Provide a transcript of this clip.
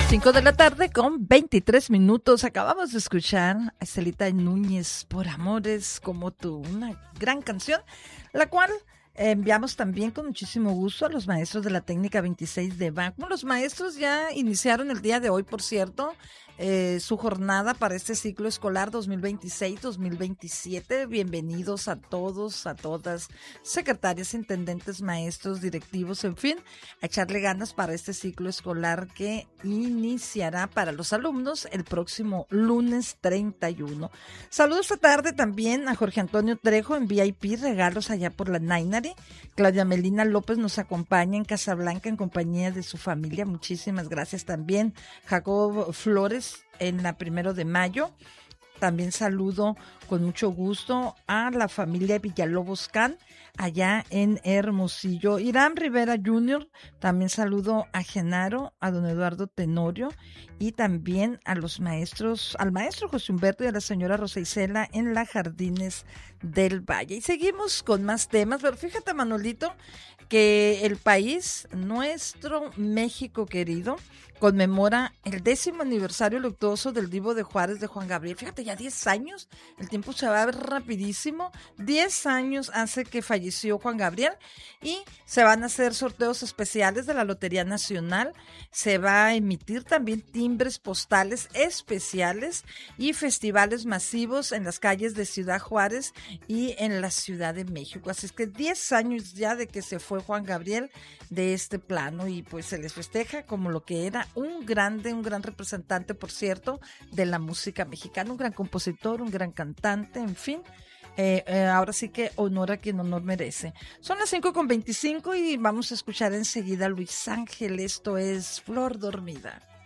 5 de la tarde con 23 minutos. Acabamos de escuchar a Estelita Núñez, Por Amores Como Tú, una gran canción, la cual enviamos también con muchísimo gusto a los maestros de la técnica 26 de Bach. Los maestros ya iniciaron el día de hoy, por cierto, su jornada para este ciclo escolar 2026-2027. Bienvenidos a todos, a todas, secretarias, intendentes, maestros, directivos, en fin, a echarle ganas para este ciclo escolar que iniciará para los alumnos el próximo lunes 31. Saludos esta tarde también a Jorge Antonio Trejo en VIP, regalos allá por la Nainari. Claudia Melina López nos acompaña en Casablanca en compañía de su familia. Muchísimas gracias también. Jacob Flores en la 1 de mayo. También saludo con mucho gusto a la familia Villalobos Can, allá en Hermosillo. Irán Rivera Jr., también saludo a Genaro, a don Eduardo Tenorio y también a los maestros, al maestro José Humberto y a la señora Rosa Isela en la Jardines del Valle. Y seguimos con más temas, pero fíjate, Manolito, que el país, nuestro México querido, conmemora el 10º aniversario luctuoso del Divo de Juárez de Juan Gabriel. Fíjate, ya 10 años, el tiempo se va a ver rapidísimo. 10 años hace que falleció Juan Gabriel y se van a hacer sorteos especiales de la Lotería Nacional. Se va a emitir también timbres postales especiales y festivales masivos en las calles de Ciudad Juárez y en la Ciudad de México. Así es que 10 años ya de que se fue Juan Gabriel de este plano y pues se les festeja como lo que era un gran representante, por cierto, de la música mexicana, un gran compositor, un gran cantante, en fin. Ahora sí que honor a quien honor merece. Son las 5:25 y vamos a escuchar enseguida a Luis Ángel. Esto es Flor Dormida.